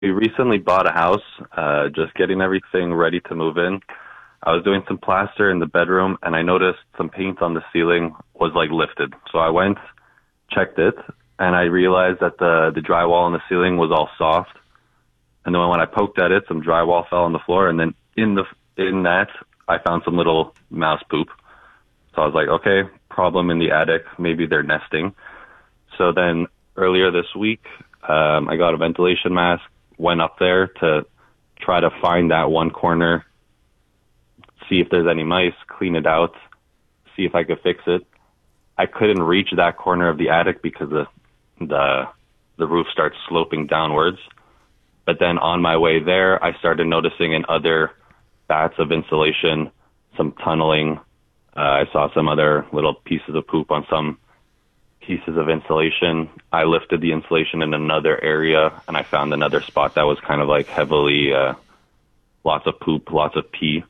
We recently bought a house, just getting everything ready to move in. I was doing some plaster in the bedroom and I noticed some paint on the ceiling was like lifted. So I went, checked it, and I realized that the drywall on the ceiling was all soft. And then when I poked at it, some drywall fell on the floor, and then in that I found some little mouse poop. So I was like, okay, problem in the attic. Maybe they're nesting. So then earlier this week, I got a ventilation mask, went up there to try to find that one corner, see if there's any mice, clean it out, see if I could fix it. I couldn't reach that corner of the attic because the roof starts sloping downwards. But then on my way there, I started noticing in other bats of insulation, some tunneling. I saw some other little pieces of poop on some pieces of insulation. I lifted the insulation in another area, and I found another spot that was kind of like heavily, lots of poop, lots of pee.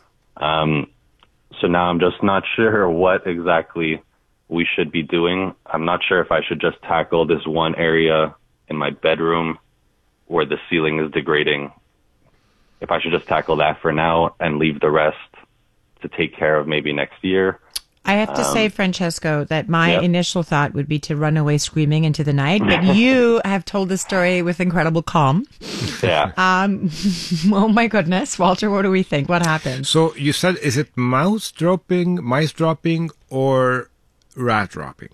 So now I'm just not sure what exactly we should be doing. I'm not sure if I should just tackle this one area in my bedroom where the ceiling is degrading, if I should just tackle that for now and leave the rest to take care of maybe next year. I have to say, Francesco, that my Yep. initial thought would be to run away screaming into the night, but you have told the story with incredible calm. Yeah. Oh my goodness. Walter, what do we think? What happened? So you said, is it mice dropping, or rat dropping?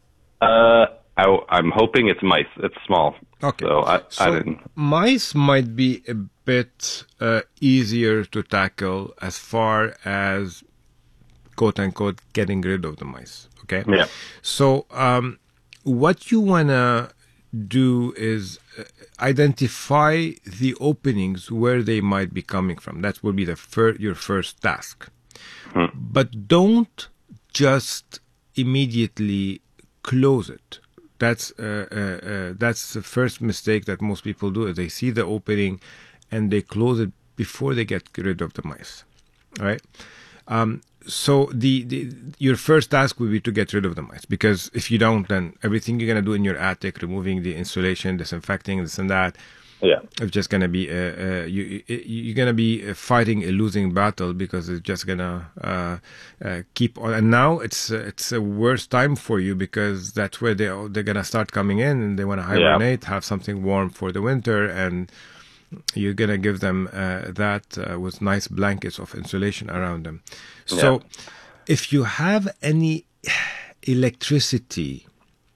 I'm hoping it's mice. It's small. Okay. So I didn't. Mice might be a bit easier to tackle as far as, quote unquote, getting rid of the mice. Okay. Yeah. So what you want to do is identify the openings where they might be coming from. That will be your first task. But don't just immediately close it. That's the first mistake that most people do. Is they see the opening and they close it before they get rid of the mice. All right. So your first task would be to get rid of the mice, because if you don't, then everything you're gonna do in your attic, removing the insulation, disinfecting this and that, Yeah. it's just gonna be you're gonna be fighting a losing battle, because it's just gonna keep on. And now it's a worse time for you, because that's where they're gonna start coming in and they want to hibernate, have something warm for the winter, and you're gonna give them that with nice blankets of insulation around them. So if you have any electricity,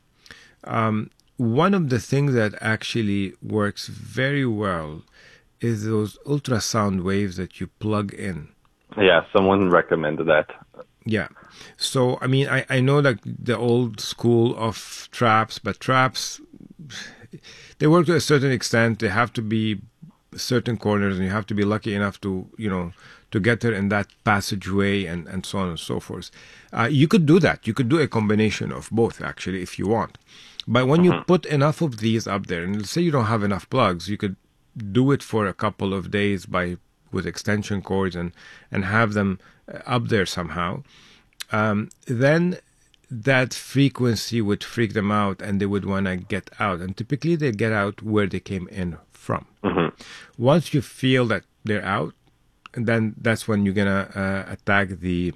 one of the things that actually works very well is those ultrasound waves that you plug in. Yeah. Someone recommended that. Yeah. So, I mean, I know like the old school of traps, but traps, they work to a certain extent. They have to be certain corners, and you have to be lucky enough to, to get there in that passageway, and so on and so forth. You could do that. You could do a combination of both, actually, if you want. But when you put enough of these up there, and let's say you don't have enough plugs, you could do it for a couple of days with extension cords and have them up there somehow. Then that frequency would freak them out, and they would want to get out. And typically they get out where they came in from. Once you feel that they're out, then that's when you're gonna attack the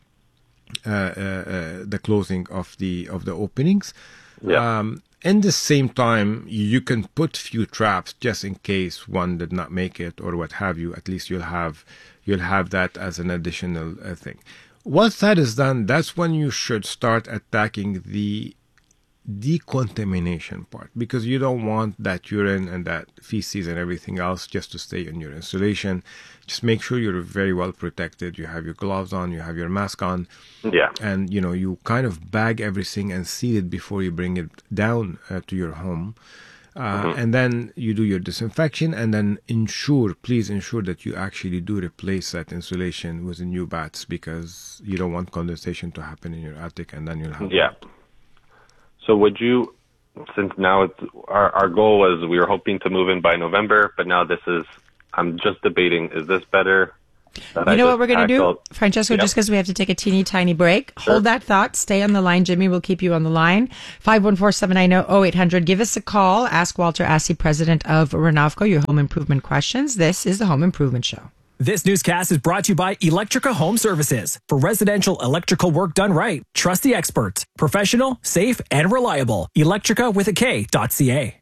closing of the openings. Yeah. In the same time, you can put few traps just in case one did not make it or what have you. At least you'll have that as an additional thing. Once that is done, that's when you should start attacking the decontamination part, because you don't want that urine and that feces and everything else just to stay in your insulation. Just make sure you're very well protected. You have your gloves on, you have your mask on, Yeah. and you kind of bag everything and seal it before you bring it down to your home. And then you do your disinfection, and then please ensure that you actually do replace that insulation with a new bats, because you don't want condensation to happen in your attic, and then you'll have Yeah. So would you, since now our goal was we were hoping to move in by November, but now I'm just debating, is this better You know what we're going to do, Francesco, just because we have to take a teeny tiny break. Sure. Hold that thought. Stay on the line. Jimmy will keep you on the line. 514-790-0800. Give us a call. Ask Walter Assey, president of Renavco, your home improvement questions. This is the Home Improvement Show. This newscast is brought to you by Electrica Home Services. For residential electrical work done right, trust the experts. Professional, safe, and reliable. Electrica with a K.ca.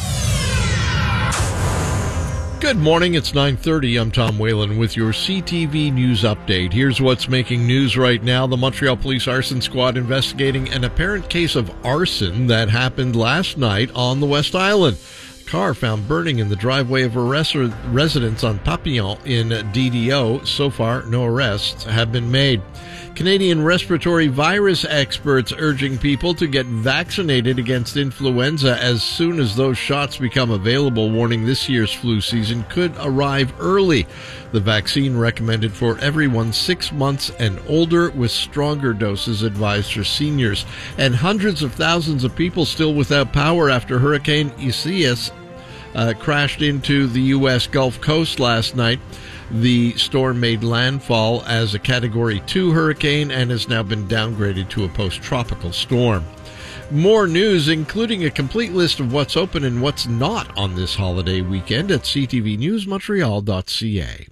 Good morning, it's 9:30. I'm Tom Whalen with your CTV News Update. Here's what's making news right now. The Montreal Police Arson Squad investigating an apparent case of arson that happened last night on the West Island. Car found burning in the driveway of a residence on Papillon in DDO. So far, no arrests have been made. Canadian respiratory virus experts urging people to get vaccinated against influenza as soon as those shots become available, warning this year's flu season could arrive early. The vaccine recommended for everyone 6 months and older, with stronger doses advised for seniors. And hundreds of thousands of people still without power after Hurricane Isaias crashed into the U.S. Gulf Coast last night. The storm made landfall as a Category 2 hurricane and has now been downgraded to a post-tropical storm. More news, including a complete list of what's open and what's not on this holiday weekend at ctvnewsmontreal.ca.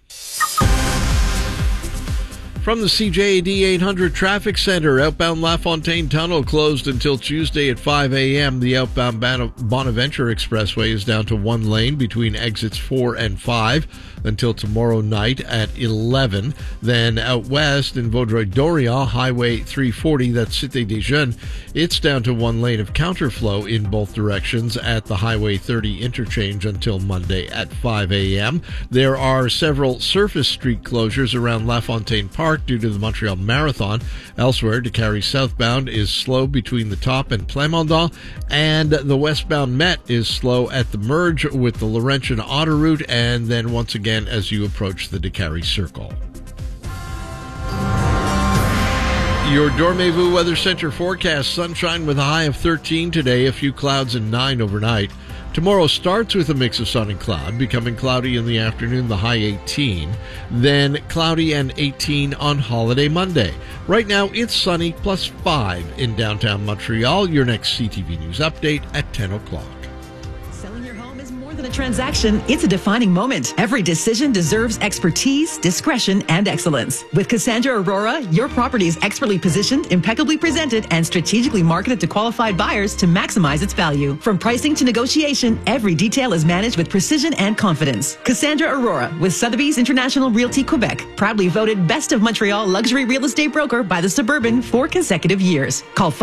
From the CJAD 800 Traffic Center, outbound LaFontaine Tunnel closed until Tuesday at 5 a.m. The outbound Bonaventure Expressway is down to one lane between exits 4 and 5 until tomorrow night at 11. Then out west in Vaudreuil-Dorion, Highway 340, that's Cité des Jeunes, it's down to one lane of counterflow in both directions at the Highway 30 interchange until Monday at 5 a.m. There are several surface street closures around LaFontaine Park due to the Montreal Marathon. Elsewhere, Décarie southbound is slow between the Top and Plamondon, and the westbound Met is slow at the merge with the Laurentian Autoroute, and then once again as you approach the Décarie Circle. Your Dormez-vous Weather Center forecast: sunshine with a high of 13 today, a few clouds and 9 overnight. Tomorrow starts with a mix of sun and cloud, becoming cloudy in the afternoon, the high 18. Then cloudy and 18 on holiday Monday. Right now it's sunny, plus 5 in downtown Montreal. Your next CTV News update at 10 o'clock. Selling your home is more than a transaction, it's a defining moment. Every decision deserves expertise, discretion, and excellence. With Cassandra Aurora, your property is expertly positioned, impeccably presented, and strategically marketed to qualified buyers to maximize its value. From pricing to negotiation, every detail is managed with precision and confidence. Cassandra Aurora with Sotheby's International Realty Quebec, proudly voted Best of Montreal Luxury Real Estate Broker by The Suburban 4 consecutive years. Call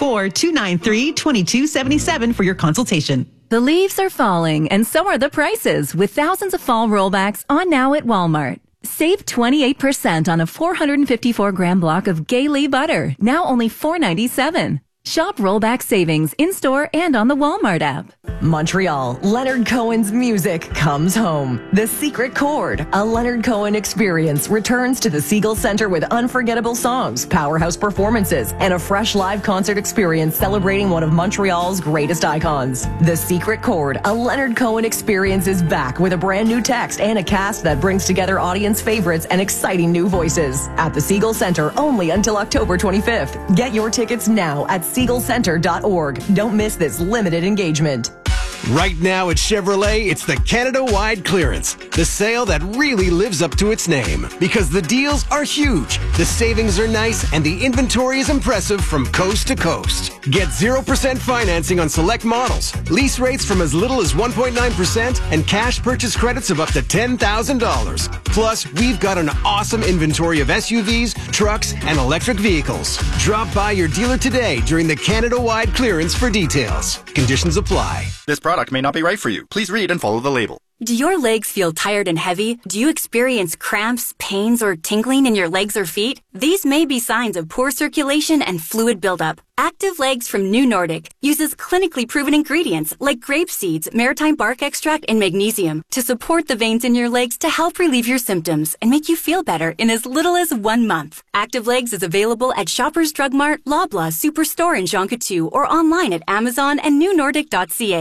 514-293-2277 for your consultation. The leaves are falling, and so are the prices, with thousands of fall rollbacks on now at Walmart. Save 28% on a 454-gram block of Gay butter, now only $4.97. Shop rollback savings in-store and on the Walmart app. Montreal, Leonard Cohen's music comes home. The Secret Chord, a Leonard Cohen experience, returns to the Siegel Center with unforgettable songs, powerhouse performances, and a fresh live concert experience celebrating one of Montreal's greatest icons. The Secret Chord, a Leonard Cohen experience, is back with a brand new text and a cast that brings together audience favorites and exciting new voices. At the Siegel Center only until October 25th. Get your tickets now at SiegelCenter.org. Don't miss this limited engagement. Right now at Chevrolet, it's the Canada-wide clearance. The sale that really lives up to its name. Because the deals are huge, the savings are nice, and the inventory is impressive from coast to coast. Get 0% financing on select models, lease rates from as little as 1.9%, and cash purchase credits of up to $10,000. Plus, we've got an awesome inventory of SUVs, trucks, and electric vehicles. Drop by your dealer today during the Canada-wide clearance for details. Conditions apply. This product may not be right for you. Please read and follow the label. Do your legs feel tired and heavy? Do you experience cramps, pains, or tingling in your legs or feet? These may be signs of poor circulation and fluid buildup. Active Legs from New Nordic uses clinically proven ingredients like grape seeds, maritime bark extract, and magnesium to support the veins in your legs to help relieve your symptoms and make you feel better in as little as 1 month. Active Legs is available at Shoppers Drug Mart, Loblaw, Superstore, and Jean Coutu, or online at Amazon and newnordic.ca.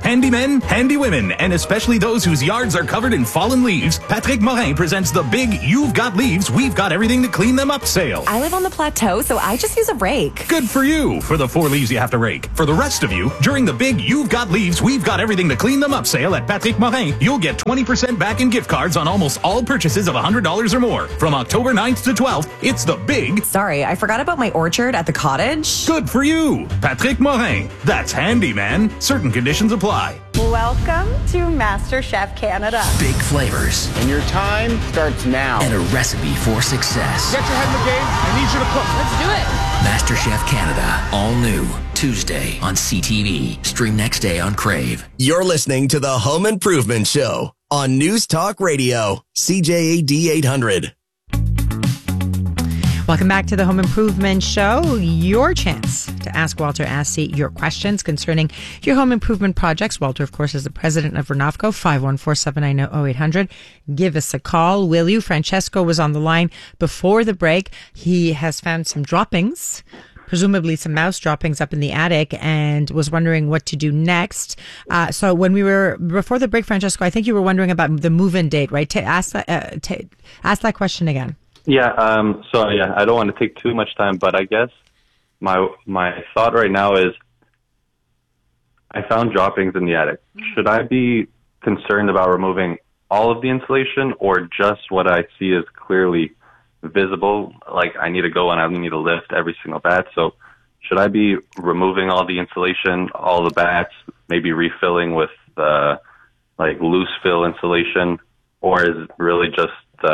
Handy men, handy women, and especially those whose yards are covered in fallen leaves, Patrick Morin presents the big You've Got Leaves, We've Got Everything to Clean Them Up sale. I live on the plateau, so I just use a rake. Good for you for the 4 leaves you have to rake. For the rest of you, during the big You've Got Leaves, We've Got Everything to Clean Them Up sale at Patrick Morin, you'll get 20% back in gift cards on almost all purchases of $100 or more. From October 9th to 12th, it's the big... Sorry, I forgot about my orchard at the cottage. Good for you, Patrick Morin. That's handy, man. Certain conditions apply. Welcome to MasterChef Canada. Big flavors. And your time starts now. And a recipe for success. Get your head in the game. I need you to cook. Let's do it. MasterChef Canada. All new. Tuesday on CTV. Stream next day on Crave. You're listening to the Home Improvement Show on News Talk Radio. CJAD 800. Welcome back to the Home Improvement Show. Your chance to ask Walter Assey your questions concerning your home improvement projects. Walter, of course, is the president of Renavco. 514-790-0800. Give us a call, will you? Francesco was on the line before the break. He has found some droppings, presumably some mouse droppings up in the attic, and was wondering what to do next. So when we were before the break, Francesco, I think you were wondering about the move-in date, right? Ask that question again. Yeah, I don't want to take too much time, but I guess my thought right now is I found droppings in the attic. Should I be concerned about removing all of the insulation or just what I see is clearly visible? Like I need to go and I need to lift every single bat. So should I be removing all the insulation, all the bats, maybe refilling with like loose fill insulation, or is it really just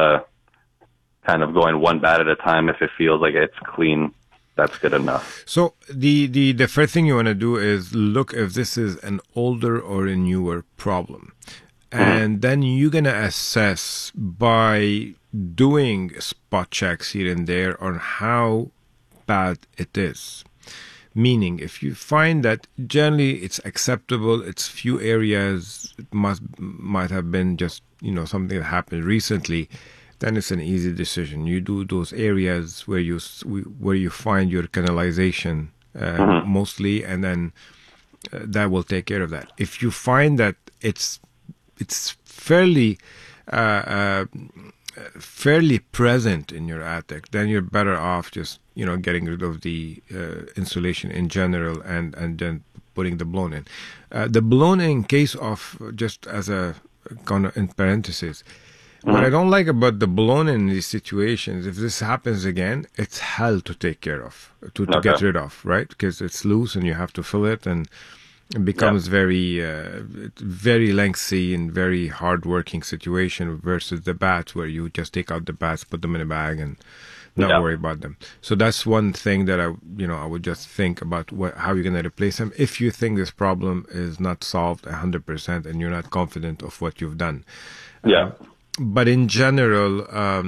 kind of going one bat at a time? If it feels like it's clean, that's good enough. So the first thing you want to do is look if this is an older or a newer problem. And then you're going to assess by doing spot checks here and there on how bad it is. Meaning, if you find that generally it's acceptable, it's few areas, it might have been just, something that happened recently, then it's an easy decision. You do those areas where you find your canalization mostly, and then that will take care of that. If you find that it's fairly present in your attic, then you're better off just getting rid of the insulation in general and then putting the blown in. The blown in case of, just as a kind of in parentheses, what I don't like about the blown in these situations, if this happens again, it's hell to take care of, to get rid of, right? Because it's loose and you have to fill it, and it becomes very lengthy and very hard-working situation versus the bats where you just take out the bats, put them in a bag, and not worry about them. So that's one thing that I would just think about how you're going to replace them if you think this problem is not solved 100% and you're not confident of what you've done. But in general,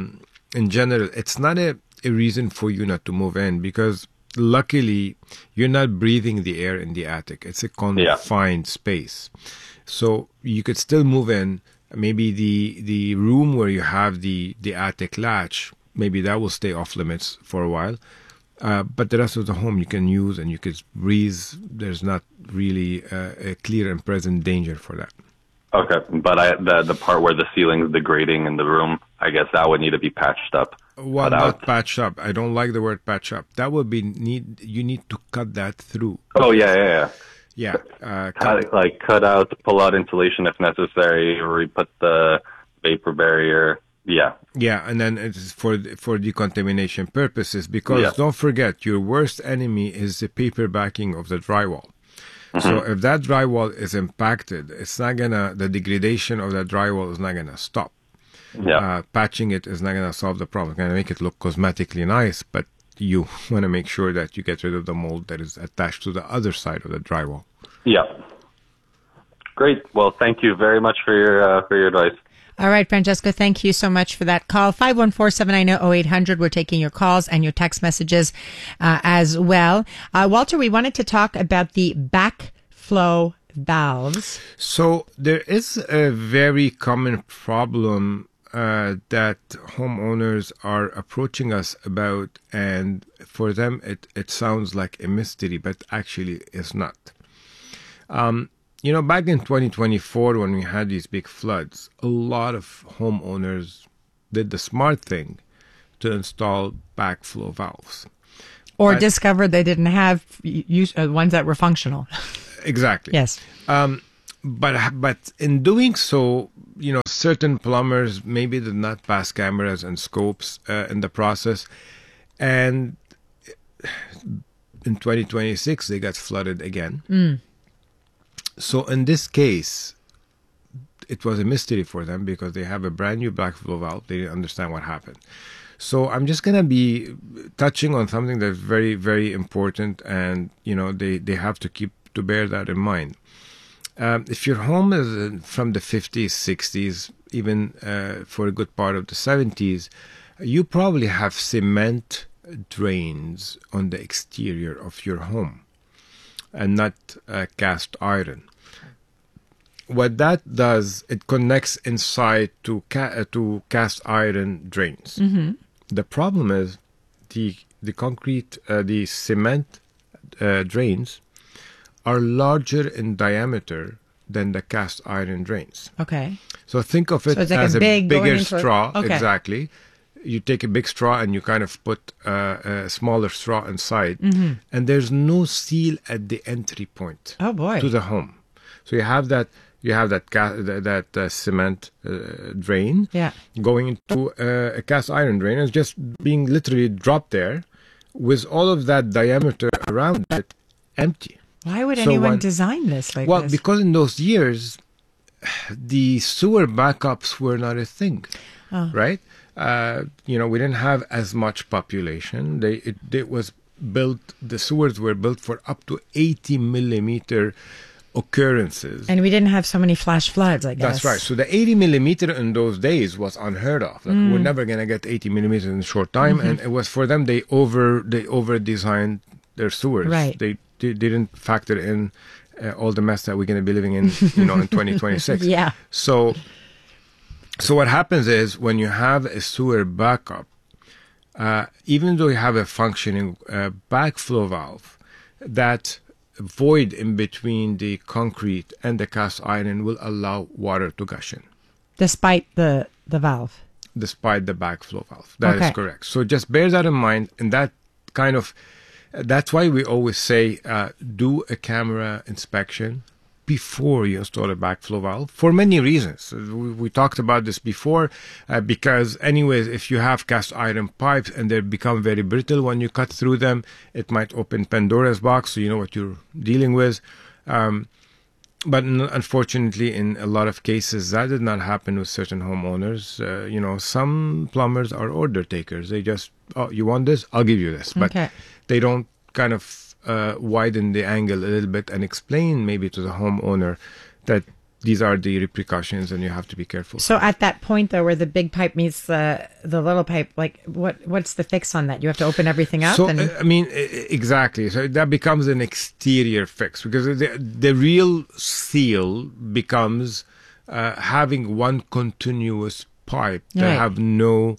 it's not a reason for you not to move in, because luckily you're not breathing the air in the attic. It's a confined space. So you could still move in. Maybe the room where you have the attic latch, maybe that will stay off limits for a while. But the rest of the home you can use and you can breathe. There's not really a clear and present danger for that. Okay, but the part where the ceiling's degrading in the room, I guess that would need to be patched up. Well, not patched up. I don't like the word patch up. That would be you need to cut that through. Oh, yeah. Yeah. Cut out, pull out insulation if necessary, or re-put the vapor barrier. Yeah. Yeah, and then it's for decontamination purposes, because don't forget, your worst enemy is the paper backing of the drywall. So if that drywall is impacted, the degradation of that drywall is not going to stop. Patching it is not going to solve the problem. It's going to make it look cosmetically nice, but you want to make sure that you get rid of the mold that is attached to the other side of the drywall. Yeah. Great. Well, thank you very much for your advice. All right, Francesco, thank you so much for that call. 514-790-0800. We're taking your calls and your text messages as well. Walter, we wanted to talk about the backflow valves. So there is a very common problem that homeowners are approaching us about, and for them it sounds like a mystery, but actually it's not. back in 2024, when we had these big floods, a lot of homeowners did the smart thing to install backflow valves. Or discovered they didn't have ones that were functional. Exactly. Yes. But in doing so, certain plumbers maybe did not pass cameras and scopes in the process. And in 2026, they got flooded again. Mm. So in this case, it was a mystery for them because they have a brand new backflow valve. They didn't understand what happened. So I'm just going to be touching on something that's very, very important, and they have to bear that in mind. If your home is from the 50s, 60s, even for a good part of the 70s, you probably have cement drains on the exterior of your home and not cast iron. What that does, it connects inside to cast iron drains. Mm-hmm. The problem is the concrete, the cement drains are larger in diameter than the cast iron drains. Okay. So think of it So it's like as a a big bigger going into straw. okay. Exactly. You take a big straw and you kind of put a smaller straw inside, Mhm. and there's no seal at the entry point Oh, boy. to the home. So you have that cement drain Yeah. going into a cast iron drain. It's just being literally dropped there with all of that diameter around it empty. Why would So anyone design this like well, this? because in those years, the sewer backups were not a thing, Oh. right? We didn't have as much population. It was built. The sewers were built for up to 80 millimeter occurrences. And we didn't have so many flash floods, I guess. That's right. So the 80 millimeter in those days was unheard of. Like, Mm. we're never going to get 80 millimeters in a short time. Mhm. And it was for them, they over designed their sewers. Right. They didn't factor in all the mess that we're going to be living in, in 2026. Yeah. So what happens is when you have a sewer backup, even though you have a functioning backflow valve, that void in between the concrete and the cast iron will allow water to gush in. Despite the valve. Despite the backflow valve. That is Okay. correct. So just bear that in mind, and that's why we always say do a camera inspection before you install a backflow valve for many reasons. We talked about this before because anyways, if you have cast iron pipes and they become very brittle when you cut through them, it might open Pandora's box, so you know what you're dealing with. But unfortunately, in a lot of cases, that did not happen with certain homeowners. Some plumbers are order takers. They just, you want this? I'll give you this. But Okay. they don't kind of widen the angle a little bit and explain maybe to the homeowner that these are the repercussions and you have to be careful. So at that point, though, where the big pipe meets the little pipe, like what's the fix on that? You have to open everything up? So, exactly. So that becomes an exterior fix because the real seal becomes having one continuous pipe that Right. have no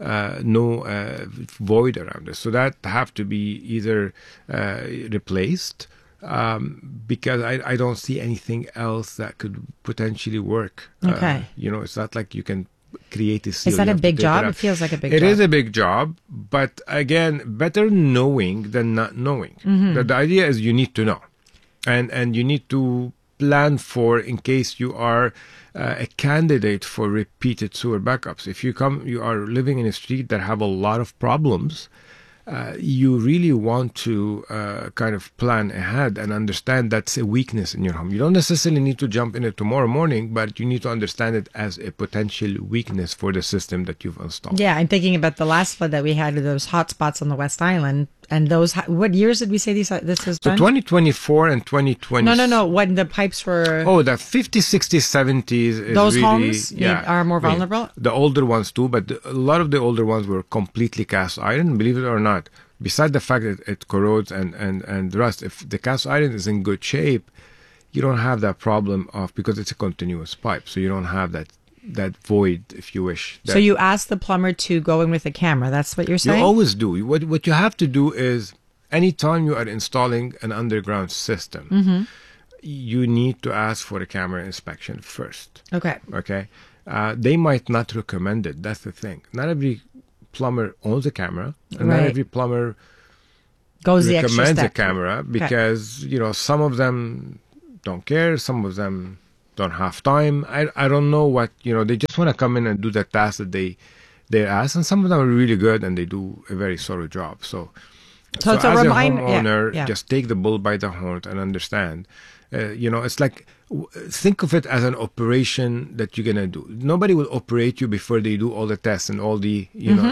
void around it. So that have to be either replaced because I don't see anything else that could potentially work. Okay. It's not like you can create a seal. Is that You a have to big take job? out. It feels like a big It job. is a big job, but again, better knowing than not knowing. Mhm. The idea is you need to know, and you need to plan for in case you are a candidate for repeated sewer backups. If you are living in a street that have a lot of problems, you really want to kind of plan ahead and understand that's a weakness in your home. You don't necessarily need to jump in it tomorrow morning, but you need to understand it as a potential weakness for the system that you've installed. Yeah, I'm thinking about the last flood that we had with those hot spots on the West Island. And those, what years did we say this was So done? 2024 and 2020. No. When the pipes were... Oh, the 50s, 60s, 70s is Those really, homes are more I mean, vulnerable? the older ones too, but a lot of the older ones were completely cast iron, believe it or not. Besides the fact that it corrodes and rust, if the cast iron is in good shape, you don't have that problem because it's a continuous pipe, so you don't have that void, if you wish. So you ask the plumber to go in with a camera. That's what you're saying? You always do. What you have to do is, anytime you are installing an underground system, Mhm. you need to ask for a camera inspection first. Okay. Okay. They might not recommend it. That's the thing. Not every plumber owns a camera, and not every plumber recommends a camera because some of them don't care, some of them don't have time. I don't know what they just want to come in and do the task that they're asked, and some of them are really good and they do a very thorough job. So it's a as a homeowner, just take the bull by the horn and understand. It's like, think of it as an operation that you're going to do. Nobody will operate you before they do all the tests and all the,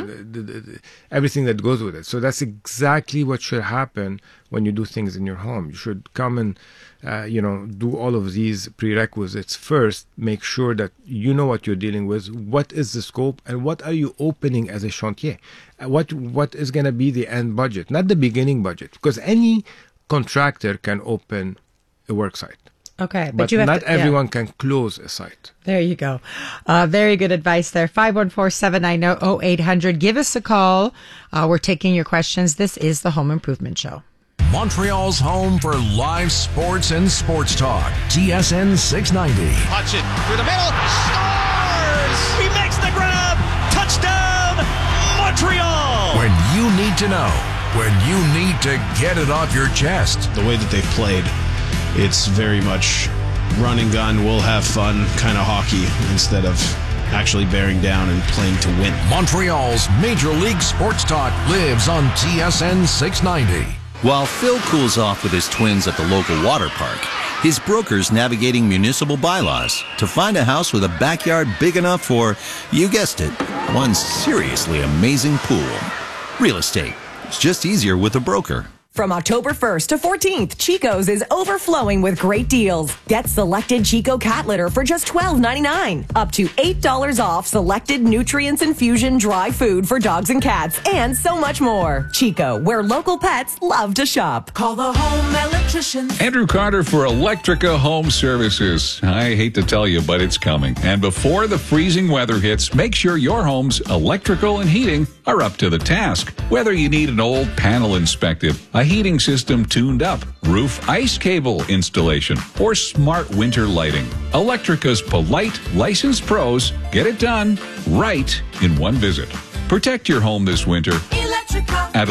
everything that goes with it. So that's exactly what should happen when you do things in your home. You should come and, do all of these prerequisites first. Make sure that you know what you're dealing with, what is the scope, and what are you opening as a chantier. What is going to be the end budget, not the beginning budget, because any contractor can open a work site. Okay, but not everyone can close a site. There you go. Very good advice there. 514-790-0800. Give us a call. We're taking your questions. This is the Home Improvement Show. Montreal's home for live sports and sports talk. TSN 690. Hutchin through the middle. Scores! He makes the grab. Touchdown, Montreal! When you need to know. When you need to get it off your chest. The way that they've played, it's very much run and gun, we'll have fun kind of hockey instead of actually bearing down and playing to win. Montreal's Major League Sports Talk lives on TSN 690. While Phil cools off with his twins at the local water park, his broker's navigating municipal bylaws to find a house with a backyard big enough for, you guessed it, one seriously amazing pool. Real estate. It's just easier with a broker. From October 1st to 14th, Chico's is overflowing with great deals. Get selected Chico cat litter for just $12.99. Up to $8 off selected nutrients infusion dry food for dogs and cats, and so much more. Chico, where local pets love to shop. Call the home electrician. Andrew Carter for Electrica Home Services. I hate to tell you, but it's coming. And before the freezing weather hits, make sure your home's electrical and heating are up to the task. Whether you need an old panel inspected, a heating system tuned up, roof ice cable installation, or smart winter lighting. Electrica's polite, licensed pros get it done right in one visit. Protect your home this winter at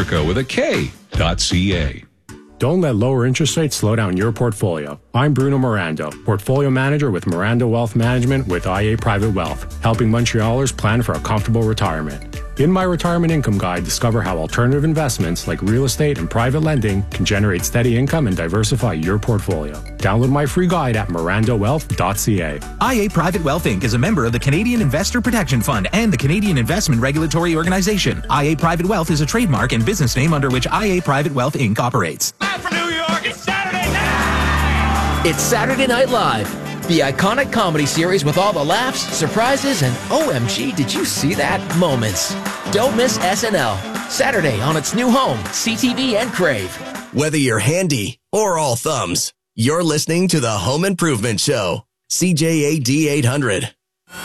electrica.ca. Don't let lower interest rates slow down your portfolio. I'm Bruno Miranda, Portfolio Manager with Miranda Wealth Management with IA Private Wealth, helping Montrealers plan for a comfortable retirement. In my Retirement Income Guide, discover how alternative investments like real estate and private lending can generate steady income and diversify your portfolio. Download my free guide at mirandawealth.ca. IA Private Wealth Inc. is a member of the Canadian Investor Protection Fund and the Canadian Investment Regulatory Organization. IA Private Wealth is a trademark and business name under which IA Private Wealth Inc. operates. For New York, it's Saturday night! It's Saturday Night Live, the iconic comedy series with all the laughs, surprises, and OMG, did you see that moments. Don't miss SNL, Saturday on its new home, CTV and Crave. Whether you're handy or all thumbs, you're listening to the Home Improvement Show. CJAD 800.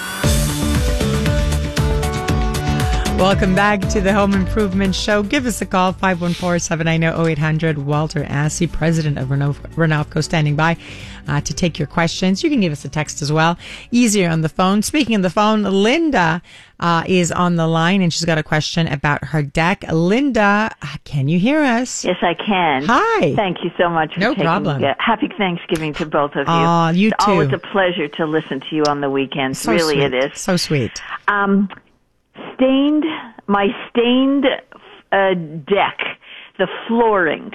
Welcome back to the Home Improvement Show. Give us a call, 514-790-0800. Walter Assey, president of Renofco, standing by to take your questions. You can give us a text as well. Easier on the phone. Speaking of the phone, Linda is on the line, and she's got a question about her deck. Linda, can you hear us? Yes, I can. Hi. Thank you so much for No problem. Happy Thanksgiving to both of you. Aw, you It's too. always a pleasure to listen to you on the weekends. So really, sweet. it is. So sweet. My stained deck, the flooring.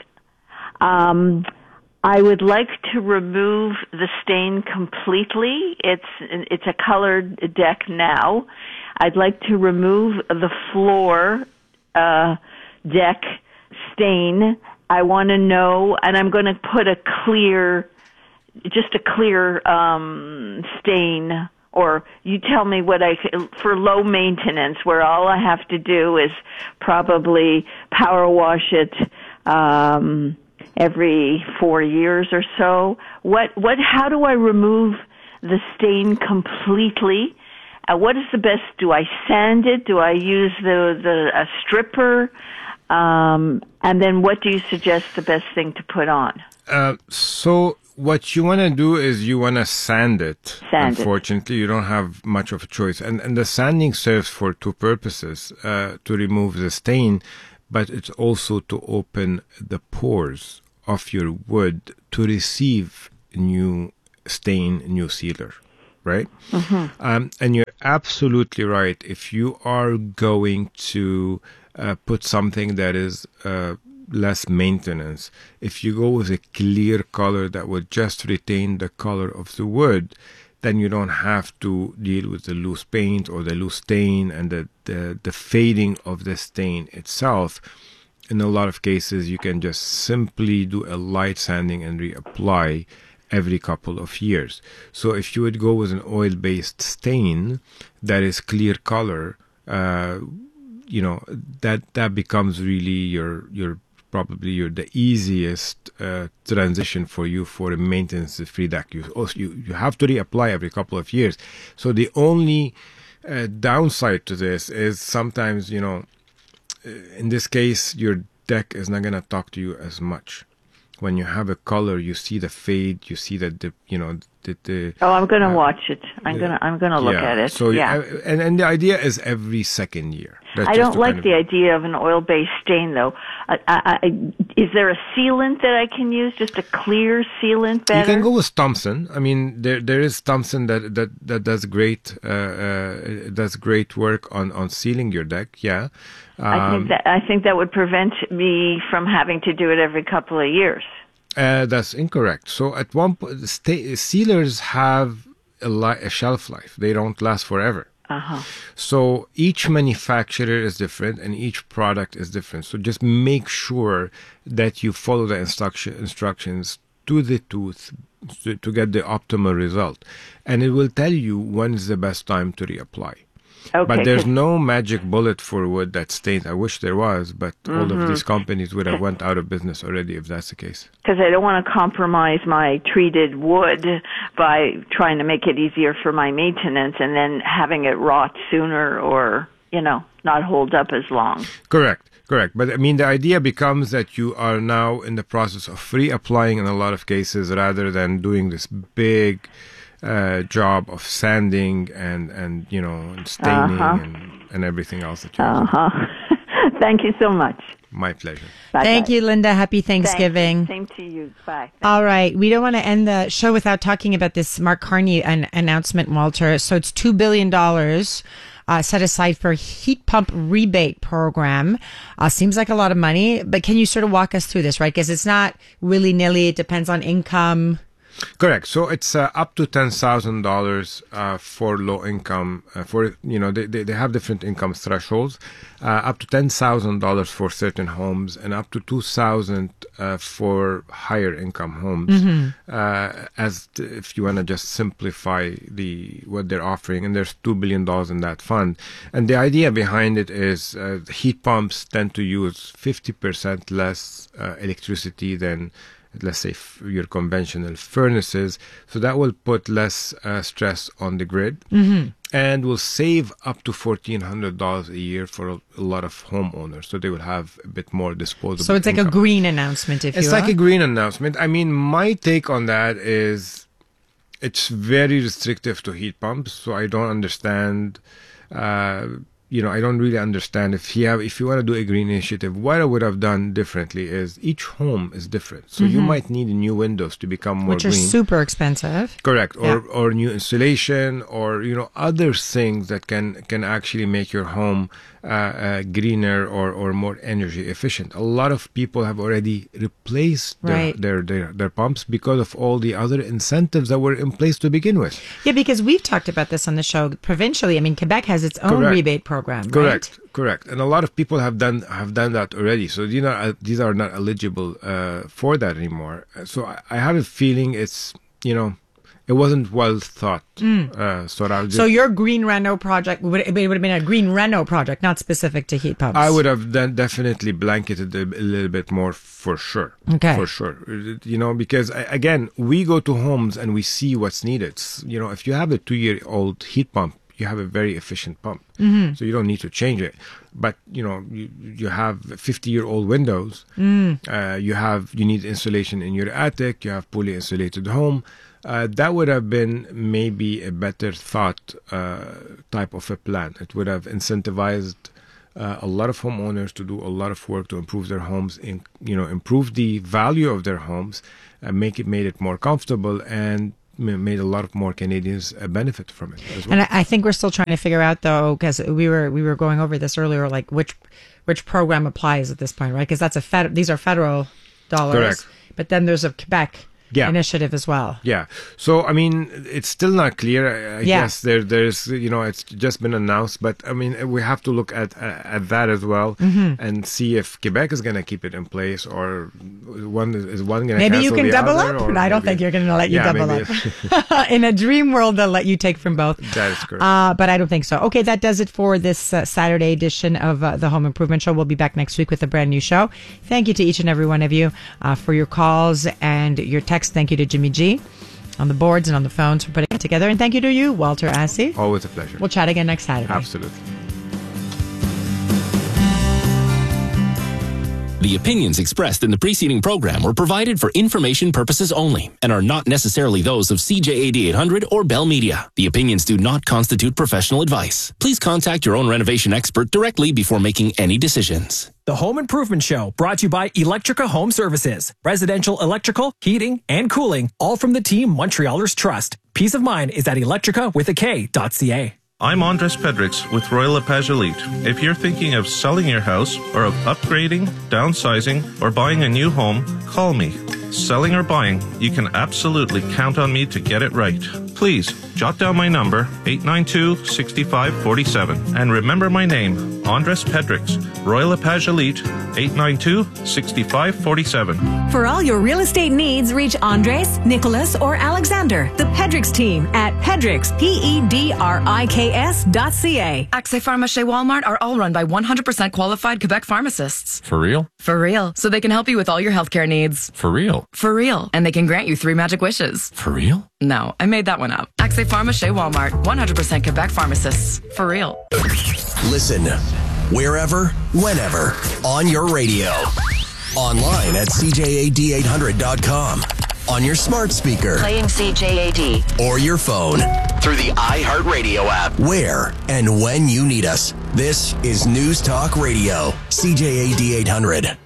I would like to remove the stain completely. It's a colored deck now. I'd like to remove the floor deck stain. I want to know, and I'm going to put a clear stain. Or you tell me for low maintenance, where all I have to do is probably power wash it every 4 years or so. How do I remove the stain completely? What is the best? Do I sand it? Do I use a stripper? And then what do you suggest the best thing to put on? So what you want to do is you want to sand it. Unfortunately, you don't have much of a choice. And the sanding serves for two purposes, to remove the stain, but it's also to open the pores of your wood to receive new stain, new sealer, right? Mm-hmm. And you're absolutely right. If you are going to put something that is less maintenance, if you go with a clear color that will just retain the color of the wood, then you don't have to deal with the loose paint or the loose stain and the fading of the stain itself. In a lot of cases, you can just simply do a light sanding and reapply every couple of years. So if you would go with an oil-based stain that is clear color, that becomes really the easiest transition for you for a maintenance-free deck. You have to reapply every couple of years. So the only downside to this is sometimes, in this case, your deck is not going to talk to you as much. When you have a color, you see the fade, you see that I'm going to watch it. I'm going to look at it. So and the idea is every second year. I don't like the idea of an oil-based stain, though. Is there a sealant that I can use? Just a clear sealant better? You can go with Thompson. I mean, there is Thompson that does great work on sealing your deck. Yeah. I think that would prevent me from having to do it every couple of years. That's incorrect. So at one point, sealers have a shelf life. They don't last forever. Uh-huh. So each manufacturer is different and each product is different. So just make sure that you follow the instructions to the tooth to get the optimal result. And it will tell you when is the best time to reapply. Okay, but there's no magic bullet for wood that stains. I wish there was, but all of these companies would have went out of business already if that's the case. Because I don't want to compromise my treated wood by trying to make it easier for my maintenance and then having it rot sooner or, not hold up as long. Correct. But I mean, the idea becomes that you are now in the process of reapplying in a lot of cases rather than doing this big job of sanding and staining and everything else that you Thank you so much. My pleasure. Bye-bye. Thank you, Linda. Happy Thanksgiving. Same to you. Bye. All right. We don't want to end the show without talking about this Mark Carney announcement, Walter. So it's $2 billion set aside for heat pump rebate program. Seems like a lot of money, but can you sort of walk us through this, right? Because it's not willy-nilly. It depends on income. Correct. So it's up to $10,000 for low income. They have different income thresholds. Up to $10,000 for certain homes, and up to $2,000 for higher income homes. If you want to just simplify what they're offering, and there's $2 billion in that fund. And the idea behind it is heat pumps tend to use 50% less electricity than, let's say, your conventional furnaces. So that will put less stress on the grid and will save up to $1,400 a year for a lot of homeowners. So they will have a bit more disposable So it's like income. a green announcement, if you will. It's like a green announcement. I mean, my take on that is it's very restrictive to heat pumps. So I don't understand... I don't really understand if you want to do a green initiative, what I would have done differently is each home is different. So you might need new windows to become more Which green. are super expensive. Correct. Or new insulation or, other things that can actually make your home greener or more energy efficient. A lot of people have already replaced their pumps because of all the other incentives that were in place to begin with. Yeah, because we've talked about this on the show provincially. I mean, Quebec has its own rebate program, Correct. right? Correct. And a lot of people have done that already. So these are not eligible for that anymore. So I have a feeling it's, it wasn't well thought. So your green reno project would have been a green reno project, not specific to heat pumps. I would have then definitely blanketed a little bit more for sure. Okay. For sure. Because again, we go to homes and we see what's needed. If you have a 2-year-old heat pump, you have a very efficient pump. Mhm. So you don't need to change it. But, you have 50-year-old windows. You need insulation in your attic. You have poorly insulated home. That would have been maybe a better thought type of a plan. It would have incentivized a lot of homeowners to do a lot of work to improve their homes, improve the value of their homes, made it more comfortable, and made a lot of more Canadians benefit from it as well. And I think we're still trying to figure out, though, because we were going over this earlier, like which program applies at this point, right? Because these are federal dollars. Correct. But then there's a Quebec initiative as well. Yeah. So, I mean, it's still not clear. I guess there's, it's just been announced. But, I mean, we have to look at that as well and see if Quebec is going to keep it in place or one going to cancel the other. Maybe you can double up? No, I don't think you're going to let you double up. In a dream world, they'll let you take from both. That is correct. But I don't think so. Okay, that does it for this Saturday edition of the Home Improvement Show. We'll be back next week with a brand new show. Thank you to each and every one of you for your calls and your texts. Thank you to Jimmy G on the boards and on the phones for putting it together. And thank you to you, Walter Assey. Always a pleasure. We'll chat again next Saturday. Absolutely. The opinions expressed in the preceding program were provided for information purposes only and are not necessarily those of CJAD 800 or Bell Media. The opinions do not constitute professional advice. Please contact your own renovation expert directly before making any decisions. The Home Improvement Show, brought to you by Electrica Home Services. Residential electrical, heating, and cooling, all from the team Montrealers trust. Peace of mind is at electrica.ca. I'm Andres Pedrix with Royal LePage Elite. If you're thinking of selling your house or of upgrading, downsizing, or buying a new home, call me. Selling or buying, you can absolutely count on me to get it right. Please, jot down my number, 892-6547. And remember my name, Andres Pedrix, Royal LePage Elite, 892-6547. For all your real estate needs, reach Andres, Nicholas, or Alexander, the Pedrix team at Pedrix, PEDRIKS.ca. Accès Pharmacie Walmart are all run by 100% qualified Quebec pharmacists. For real? For real. So they can help you with all your healthcare needs. For real? For real. And they can grant you 3 magic wishes. For real? No, I made that one up. Accès Pharmacie Walmart, 100% Quebec pharmacists. For real. Listen wherever, whenever, on your radio. Online at CJAD800.com. On your smart speaker. Playing CJAD. Or your phone. Through the iHeartRadio app. Where and when you need us. This is News Talk Radio. CJAD 800.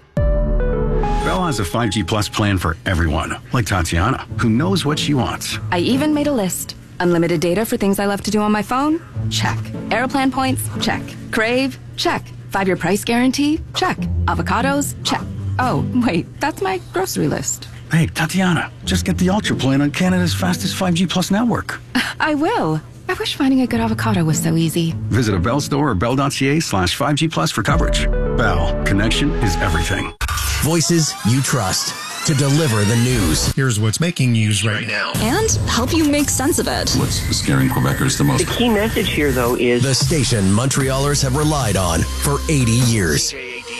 Bell has a 5G Plus plan for everyone, like Tatiana, who knows what she wants. I even made a list. Unlimited data for things I love to do on my phone? Check. Aeroplan points? Check. Crave? Check. 5-year price guarantee? Check. Avocados? Check. Oh, wait, that's my grocery list. Hey, Tatiana, just get the Ultra plan on Canada's fastest 5G Plus network. I will. I wish finding a good avocado was so easy. Visit a Bell store or bell.ca/5G Plus for coverage. Bell, connection is everything. Voices you trust to deliver the news. Here's what's making news right now. And help you make sense of it. What's scaring Quebecers the most? The key message here, though, is the station Montrealers have relied on for 80 years.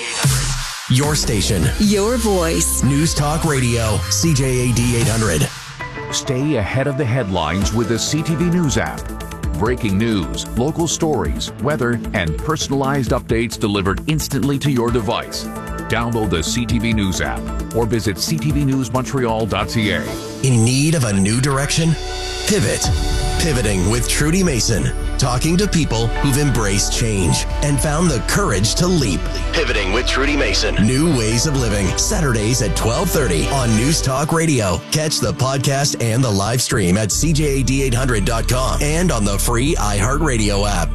Your station. Your voice. News Talk Radio. CJAD 800. Stay ahead of the headlines with the CTV News app. Breaking news, local stories, weather, and personalized updates delivered instantly to your device. Download the CTV News app or visit ctvnewsmontreal.ca. In need of a new direction? Pivot. Pivoting with Trudy Mason. Talking to people who've embraced change and found the courage to leap. Pivoting with Trudy Mason. New ways of living. Saturdays at 12:30 on News Talk Radio. Catch the podcast and the live stream at CJAD800.com and on the free iHeartRadio app.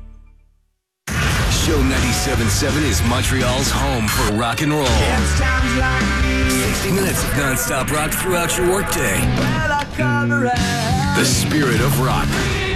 Show 97.7 is Montreal's home for rock and roll. 60 minutes of non-stop rock throughout your workday. The spirit of rock.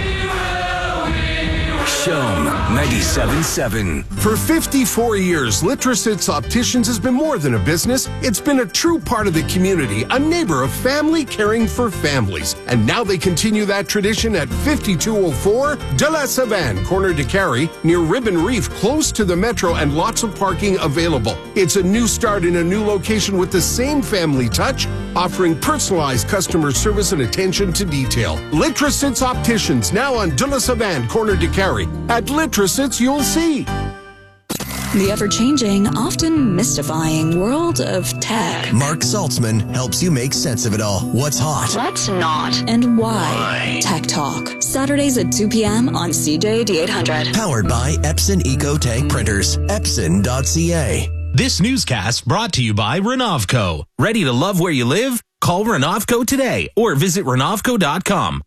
Show 97.7. For 54 years, Litrositz Opticians has been more than a business. It's been a true part of the community, a neighbor of family caring for families. And now they continue that tradition at 5204 De La Savane, corner de Carrie, near Ribbon Reef, close to the metro and lots of parking available. It's a new start in a new location with the same family touch, offering personalized customer service and attention to detail. Litrasitz Opticians, now on De La Savane, corner de Carry. At Litrasitz, you'll see. The ever-changing, often mystifying world of tech. Mark Saltzman helps you make sense of it all. What's hot? What's not? And why? Tech Talk. Saturdays at 2 p.m. on CJAD 800. Powered by Epson EcoTank Printers. Epson.ca. This newscast brought to you by Renovco. Ready to love where you live? Call Renovco today or visit Renovco.com.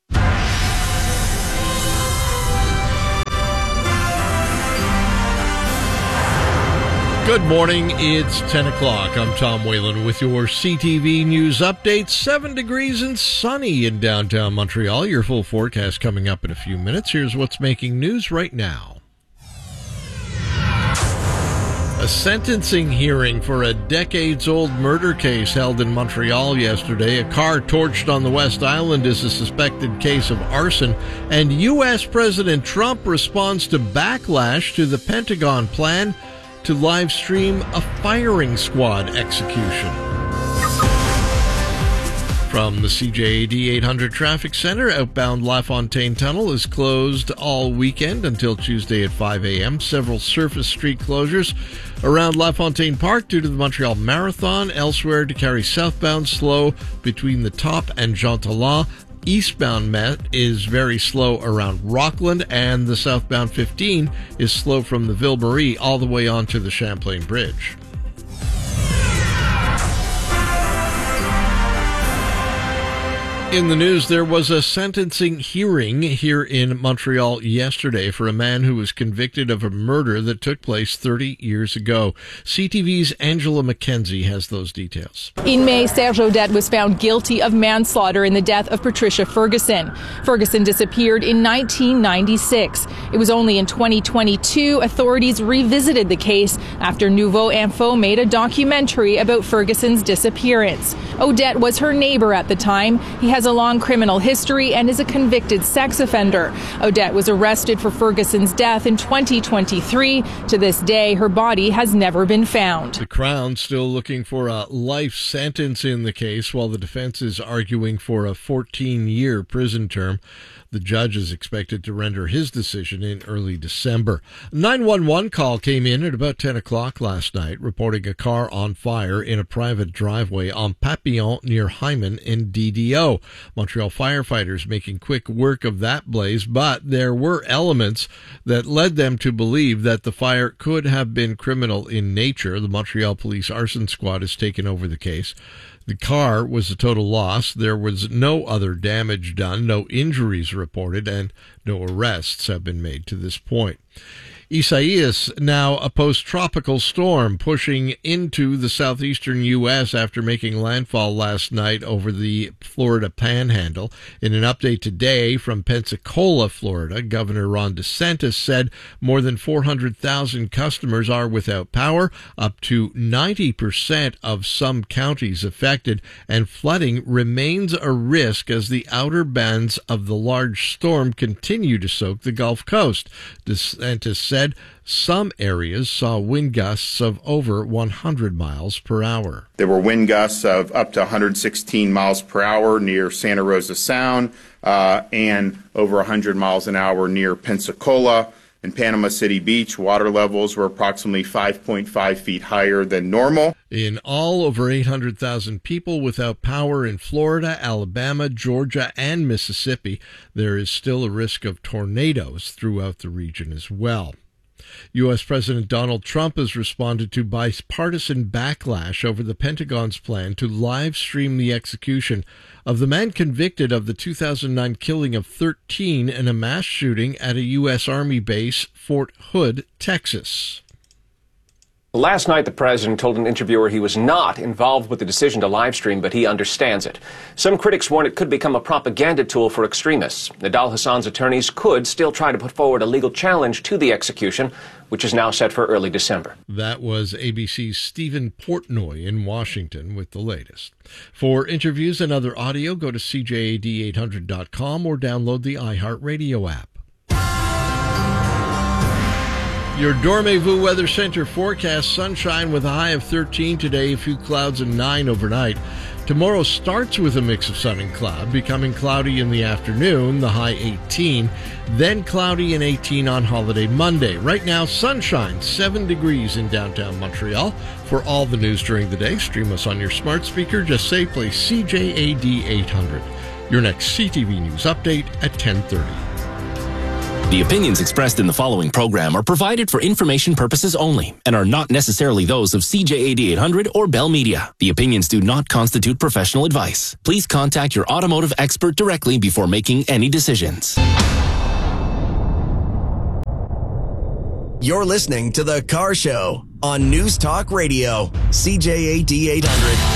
Good morning, it's 10 o'clock. I'm Tom Whalen with your CTV News Update. 7 degrees and sunny in downtown Montreal. Your full forecast coming up in a few minutes. Here's what's making news right now. A sentencing hearing for a decades-old murder case held in Montreal yesterday. A car torched on the West Island is a suspected case of arson, and U.S. President Trump responds to backlash to the Pentagon plan to live stream a firing squad execution. From the CJAD 800 Traffic Center, outbound LaFontaine Tunnel is closed all weekend until Tuesday at 5 a.m. Several surface street closures around LaFontaine Park due to the Montreal Marathon. Elsewhere, to carry southbound slow between the Top and Jean Talon. Eastbound Met is very slow around Rockland, and the southbound 15 is slow from the Ville Marie all the way onto the Champlain Bridge. In the news, there was a sentencing hearing here in Montreal yesterday for a man who was convicted of a murder that took place 30 years ago. CTV's Angela McKenzie has those details. In May, Serge Audette was found guilty of manslaughter in the death of Patricia Ferguson. Ferguson disappeared in 1996. It was only in 2022 authorities revisited the case after Nouveau Info made a documentary about Ferguson's disappearance. Audette was her neighbor at the time. He has a long criminal history and is a convicted sex offender. Audette was arrested for Ferguson's death in 2023. To this day, her body has never been found. The Crown still looking for a life sentence in the case, while the defense is arguing for a 14-year prison term. The judge is expected to render his decision in early December. A 911 call came in at about 10 o'clock last night, reporting a car on fire in a private driveway on Papillon near Hyman in DDO. Montreal firefighters making quick work of that blaze, but there were elements that led them to believe that the fire could have been criminal in nature. The Montreal Police Arson Squad has taken over the case. The car was a total loss. There was no other damage done, no injuries reported, and no arrests have been made to this point. Isaias, now a post-tropical storm pushing into the southeastern U.S. after making landfall last night over the Florida Panhandle. In an update today from Pensacola, Florida, Governor Ron DeSantis said more than 400,000 customers are without power, up to 90% of some counties affected, and flooding remains a risk as the outer bands of the large storm continue to soak the Gulf Coast. DeSantis said some areas saw wind gusts of over 100 miles per hour. There were wind gusts of up to 116 miles per hour near Santa Rosa Sound and over 100 miles an hour near Pensacola. In Panama City Beach, water levels were approximately 5.5 feet higher than normal. In all, over 800,000 people without power in Florida, Alabama, Georgia, and Mississippi. There is still a risk of tornadoes throughout the region as well. U.S. President Donald Trump has responded to bipartisan backlash over the Pentagon's plan to live stream the execution of the man convicted of the 2009 killing of 13 in a mass shooting at a U.S. Army base, Fort Hood, Texas. Last night, the president told an interviewer he was not involved with the decision to live stream, but he understands it. Some critics warn it could become a propaganda tool for extremists. Nidal Hassan's attorneys could still try to put forward a legal challenge to the execution, which is now set for early December. That was ABC's Stephen Portnoy in Washington with the latest. For interviews and other audio, go to CJAD800.com or download the iHeartRadio app. Your Dormez-vous Weather Center forecast: sunshine with a high of 13 today, a few clouds and 9 overnight. Tomorrow starts with a mix of sun and cloud, becoming cloudy in the afternoon, the high 18, then cloudy and 18 on holiday Monday. Right now, sunshine, 7 degrees in downtown Montreal. For all the news during the day, stream us on your smart speaker. Just say play CJAD 800. Your next CTV News update at 10:30. The opinions expressed in the following program are provided for information purposes only and are not necessarily those of CJAD 800 or Bell Media. The opinions do not constitute professional advice. Please contact your automotive expert directly before making any decisions. You're listening to The Car Show on News Talk Radio, CJAD 800.